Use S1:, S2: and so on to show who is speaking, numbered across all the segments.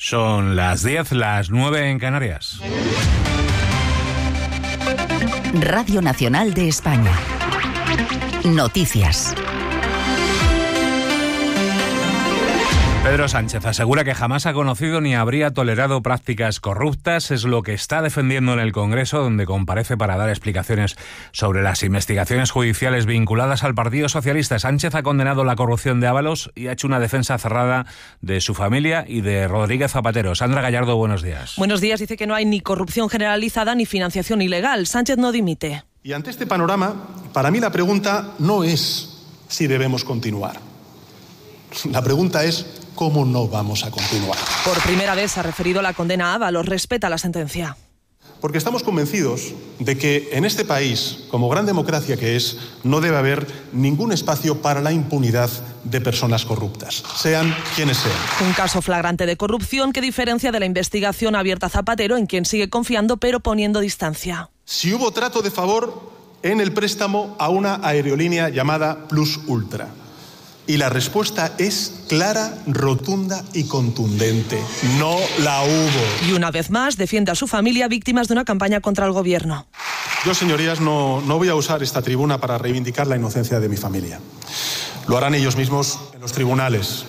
S1: Son las 10, las 9 en Canarias.
S2: Radio Nacional de España. Noticias.
S1: Pedro Sánchez asegura que jamás ha conocido ni habría tolerado prácticas corruptas. Es lo que está defendiendo en el Congreso, donde comparece para dar explicaciones sobre las investigaciones judiciales vinculadas al Partido Socialista. Sánchez ha condenado la corrupción de Ábalos y ha hecho una defensa cerrada de su familia y de Rodríguez Zapatero. Sandra Gallardo, buenos días.
S3: Buenos días. Dice que no hay ni corrupción generalizada ni financiación ilegal. Sánchez no dimite.
S4: Y ante este panorama, para mí la pregunta no es si debemos continuar. La pregunta es ¿cómo no vamos a continuar?
S3: Por primera vez se ha referido a la condena a Ábalos. Respeta la sentencia.
S4: Porque estamos convencidos de que en este país, como gran democracia que es, no debe haber ningún espacio para la impunidad de personas corruptas, sean quienes sean.
S3: Un caso flagrante de corrupción que diferencia de la investigación abierta a Zapatero, en quien sigue confiando pero poniendo distancia.
S4: Si hubo trato de favor en el préstamo a una aerolínea llamada Plus Ultra. Y la respuesta es clara, rotunda y contundente. No la hubo.
S3: Y una vez más defiende a su familia, víctimas de una campaña contra el gobierno.
S4: Yo, señorías, no voy a usar esta tribuna para reivindicar la inocencia de mi familia. Lo harán ellos mismos en los tribunales.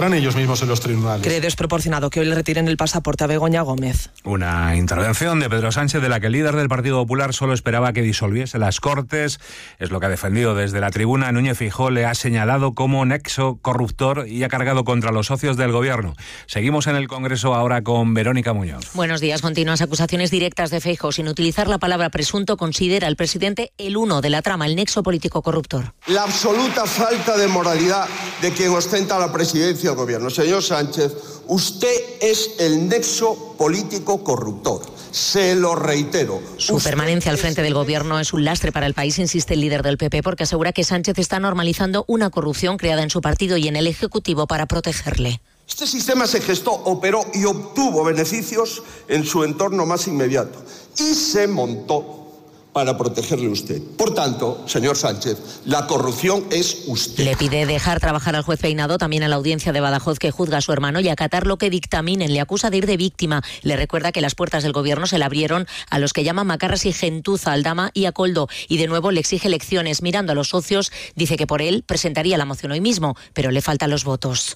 S4: Cree
S3: desproporcionado que hoy le retiren el pasaporte a Begoña Gómez.
S1: Una intervención de Pedro Sánchez de la que el líder del Partido Popular solo esperaba que disolviese las Cortes. Es lo que ha defendido desde la tribuna. Núñez Feijóo le ha señalado como nexo corruptor y ha cargado contra los socios del gobierno. Seguimos en el Congreso ahora con Verónica Muñoz.
S5: Buenos días. Continuas acusaciones directas de Feijóo. Sin utilizar la palabra presunto, considera el presidente el uno de la trama, el nexo político corruptor.
S6: La absoluta falta de moralidad de quien ostenta la presidencia del gobierno. Señor Sánchez, usted es el nexo político corruptor. Se lo reitero.
S5: Su permanencia al frente del gobierno es un lastre para el país, insiste el líder del PP, porque asegura que Sánchez está normalizando una corrupción creada en su partido y en el Ejecutivo para protegerle.
S6: Este sistema se gestó, operó y obtuvo beneficios en su entorno más inmediato y se montó para protegerle a usted. Por tanto, señor Sánchez, la corrupción es usted.
S5: Le pide dejar trabajar al juez Peinado, también a la audiencia de Badajoz que juzga a su hermano, y acatar lo que dictaminen. Le acusa de ir de víctima. Le recuerda que las puertas del gobierno se le abrieron a los que llaman macarras y gentuza, Aldama y a Koldo. Y de nuevo le exige elecciones. Mirando a los socios, dice que por él presentaría la moción hoy mismo, pero le faltan los votos.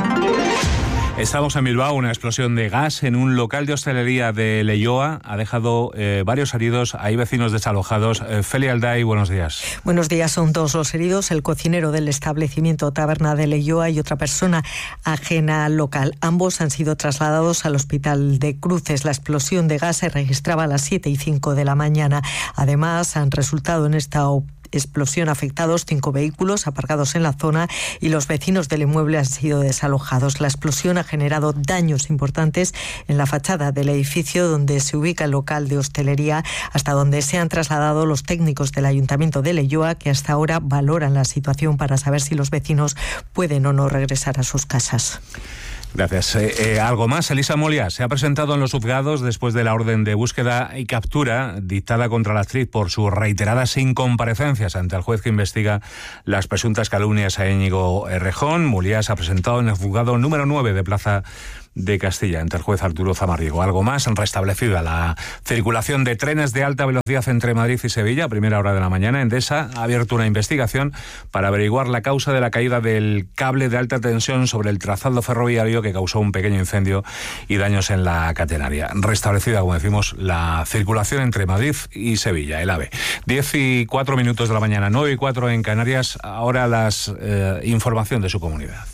S1: Estamos en Bilbao. Una explosión de gas en un local de hostelería de Leioa ha dejado varios heridos. Hay vecinos desalojados. Feli Alday, buenos días.
S7: Buenos días. Son dos los heridos, el cocinero del establecimiento Taberna de Leioa y otra persona ajena al local. Ambos han sido trasladados al hospital de Cruces. La explosión de gas se registraba a las 7:05 de la mañana. Además, han resultado en esta explosión afectados 5 vehículos aparcados en la zona y los vecinos del inmueble han sido desalojados. La explosión ha generado daños importantes en la fachada del edificio donde se ubica el local de hostelería, hasta donde se han trasladado los técnicos del Ayuntamiento de Leioa, que hasta ahora valoran la situación para saber si los vecinos pueden o no regresar a sus casas.
S1: Gracias. Algo más. Elisa Molia se ha presentado en los juzgados después de la orden de búsqueda y captura dictada contra la actriz por sus reiteradas incomparecencias ante el juez que investiga las presuntas calumnias a Íñigo Errejón. Molia se ha presentado en el juzgado número 9 de Plaza de Castilla ante el juez Arturo Zamarriego. Algo más, restablecida la circulación de trenes de alta velocidad entre Madrid y Sevilla a primera hora de la mañana. Endesa ha abierto una investigación para averiguar la causa de la caída del cable de alta tensión sobre el trazado ferroviario que causó un pequeño incendio y daños en la catenaria. Restablecida, como decimos, la circulación entre Madrid y Sevilla, el AVE. 10:04 de la mañana, 9:04 en Canarias. Ahora información de su comunidad.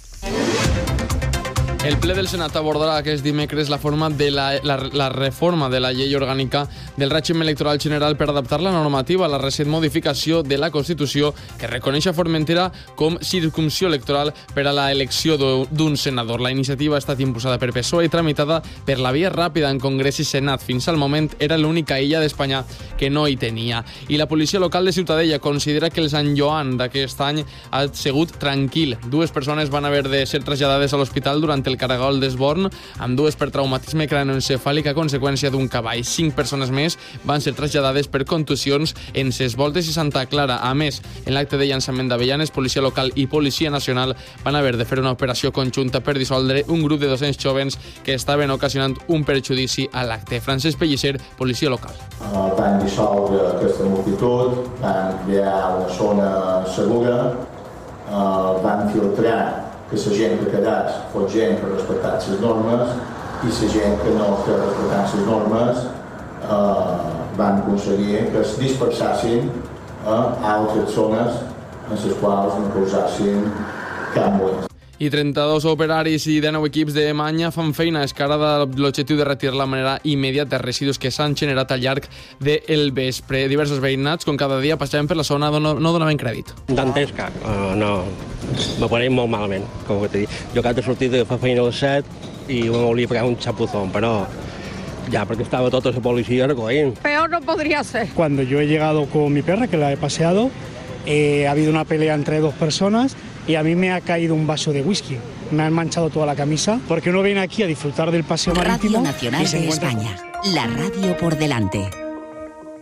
S8: El ple del Senat abordarà aquest dimecres la reforma de la llei orgànica del règim electoral general per adaptar la normativa a la recent modificació de la Constitució que reconeix a Formentera com circumscripció electoral per a la elecció d'un senador. La iniciativa ha estat impulsada per PSOE i tramitada per la via ràpida en Congrés i Senat. Fins al moment era l'única illa d'Espanya que no hi tenia. I la policia local de Ciutadella considera que el Sant Joan d'aquest any ha sigut tranquil. 2 persones van haver de ser traslladades a l'hospital durant el caragol d'Esborn, ambdues per traumatisme cranioencefàlic a conseqüència d'un cavall. 5 persones més van ser traslladades per contusions en Ses Voltes i Santa Clara. A més, en l'acte de llançament d'avellanes, policia local i policia nacional van haver de fer una operació conjunta per dissoldre un grup de 200 jovens que estaven ocasionant un perjudici a l'acte. Francesc Pellicer, policia local.
S9: Van dissoldre aquesta multitud, van crear una zona segura, van filtrar que la gent que quedés fos gent que respectat les normes i la gent que no respectant les normes van aconseguir que es dispersassin a altres zones en les quals no causassin cap molest.
S8: I 32 operaris i 19 equips de Manya fan feina a escara de l'objectiu de retirar la manera immediata de residus que s'han generat al llarg del vespre. Diversos veïnats, com cada dia, passaven per la zona on no donaven crèdit.
S10: Dantesca, no, me pareix molt malament, com que t'he dit. Jo acabo de sortir de fer feina a les 7 i me volia pegar un chapuzón, però ya porque estaba toda esa policía recogiendo.
S11: Peor no podría ser.
S12: Cuando yo he llegado con mi perra, que la he paseado, ha habido una pelea entre 2 personas y a mí me ha caído un vaso de whisky. Me han manchado toda la camisa porque uno viene aquí a disfrutar del paseo marítimo.
S2: Radio Nacional de España, la radio por delante.